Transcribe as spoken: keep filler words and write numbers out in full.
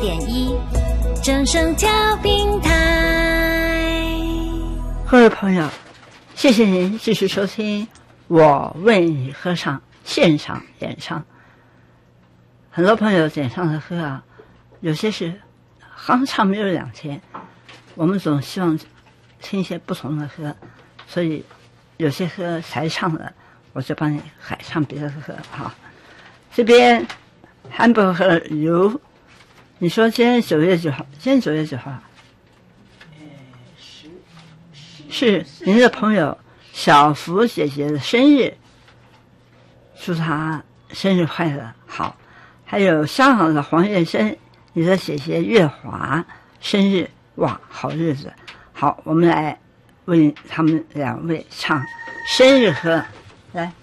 点一，正声调频台。 各位朋友，谢谢您继续收听我为你歌唱现场演唱。很多朋友点唱的歌啊，有些是刚唱没有两天，我们总希望听一些不同的歌，所以有些歌才唱了，我就帮你改唱别的歌哈。这边汉堡和油，你说今天九月九号，今天九月九号，是您的朋友小福姐姐的生日，祝她生日快乐。好，还有香港的黄月生，你的姐姐月华生日，哇，好日子。好，我们来为他们两位唱生日歌，来。